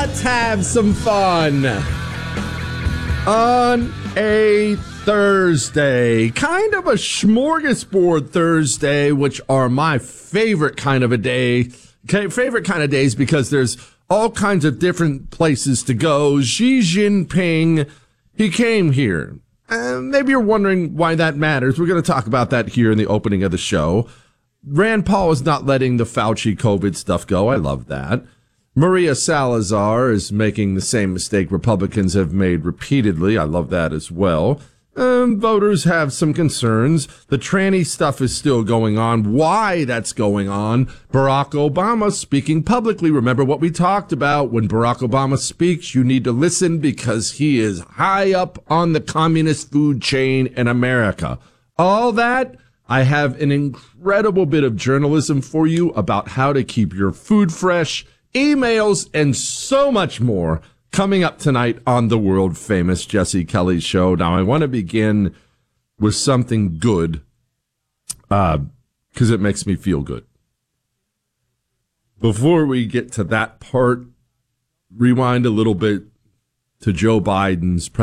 Let's have some fun on a Thursday, kind of a smorgasbord Thursday, which are my favorite kind of a day. Favorite kind of days because there's all kinds of different places to go. Xi Jinping, he came here. Maybe you're wondering why that matters. We're going to talk about that here in the opening of the show. Rand Paul is not letting the Fauci COVID stuff go. I love that. Maria Salazar is making the same mistake Republicans have made repeatedly. I love that as well. Voters have some concerns. The tranny stuff is still going on. Why that's going on? Barack Obama speaking publicly. Remember what we talked about. When Barack Obama speaks, you need to listen because he is high up on the communist food chain in America. All that, I have an incredible bit of journalism for you about how to keep your food fresh, emails, and so much more coming up tonight on the world famous Jesse Kelly Show. Now, I want to begin with something good because it makes me feel good. Before we get to that part, rewind a little bit to Joe Biden's